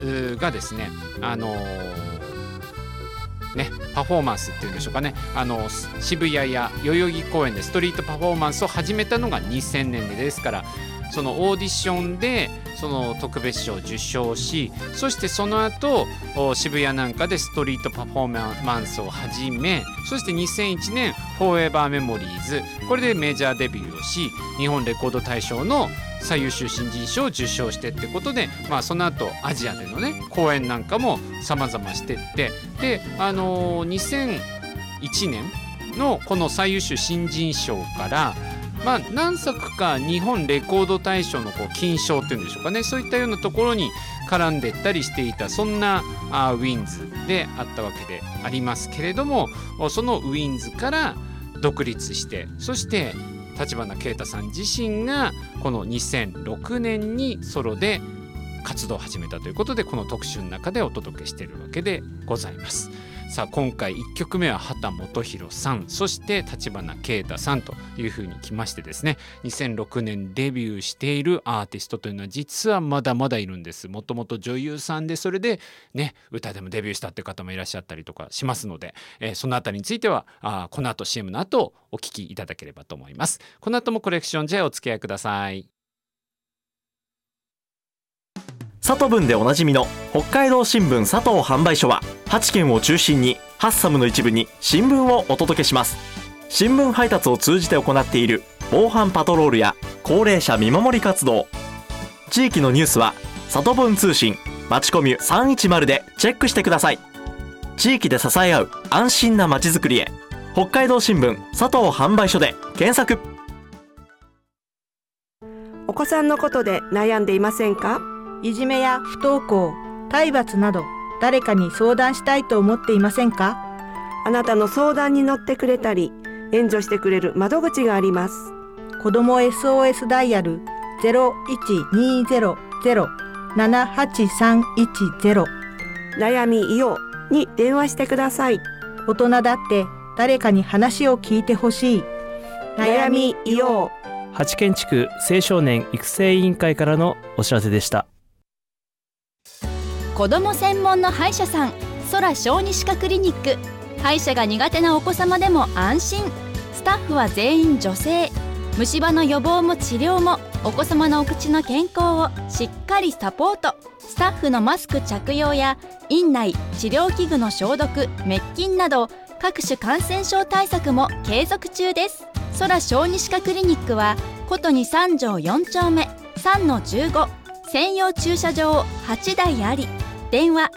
がですね、パフォーマンスっていうんでしょうかね、渋谷や代々木公園でストリートパフォーマンスを始めたのが2000年ですから、そのオーディションでその特別賞を受賞し、そしてその後渋谷なんかでストリートパフォーマンスを始め、そして2001年フォーエバーメモリーズ、これでメジャーデビューをし、日本レコード大賞の最優秀新人賞を受賞してってことで、その後アジアでのね公演なんかも様々してって、で2001年のこの最優秀新人賞から何作か日本レコード大賞の金賞っていうんでしょうかね、そういったようなところに絡んでいったりしていた、そんなウィンズであったわけでありますけれども、そのウィンズから独立して、そして橘慶太さん自身がこの2006年にソロで活動を始めたということで、この特集の中でお届けしているわけでございます。さあ今回1曲目は畑基博さん、そして橘慶太さんというふうに来ましてですね、2006年デビューしているアーティストというのは実はまだまだいるんです。もともと女優さんで、それでね歌でもデビューしたって方もいらっしゃったりとかしますので、そのあたりについてはこの後 CM の後お聞きいただければと思います。この後もコレクション J お付き合いください。 佐藤文でおなじみの北海道新聞佐藤販売所は8県を中心にハッサムの一部に新聞をお届けします。新聞配達を通じて行っている防犯パトロールや高齢者見守り活動、地域のニュースは佐藤文通信まちコミュ310でチェックしてください。地域で支え合う安心なまちづくりへ、北海道新聞佐藤販売所で検索。 お子さんのことで悩んでいませんか？ いじめや不登校、体罰など誰かに相談したいと思っていませんか？ あなたの相談に乗ってくれたり援助してくれる窓口があります。 子ども SOS ダイヤル 0120-078-310 悩みいように電話してください。 大人だって誰かに話を聞いてほしい。 悩みいよう。八県地区青少年育成委員会からのお知らせでした。 子ども専門の歯医者さん、空小児歯科クリニック。歯医者が苦手なお子様でも安心。スタッフは全員女性。虫歯の予防も治療もお子様のお口の健康をしっかりサポート。スタッフのマスク着用や院内治療器具の消毒、滅菌など各種感染症対策も継続中です。空小児歯科クリニックはことに3条4丁目 3-15、 専用駐車場8台あり、電話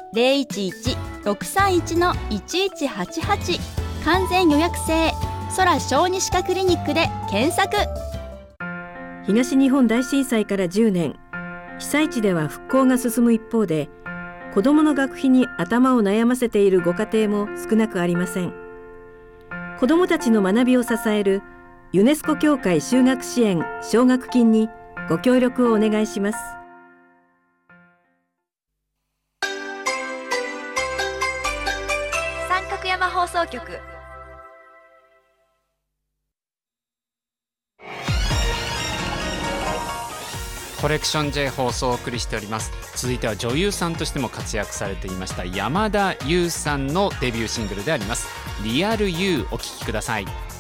011-631-1188、 完全予約制空小児歯科クリニックで検索。 東日本大震災から10年、被災地では復興が進む一方で、子どもの学費に頭を悩ませているご家庭も少なくありません。子どもたちの学びを支えるユネスコ協会就学支援奨学金にご協力をお願いします。 三角山放送局。 コレクション J 放送をお送りしております。続いては女優さんとしても活躍されていました山田優さんのデビューシングルでありますリアル You お聴きください。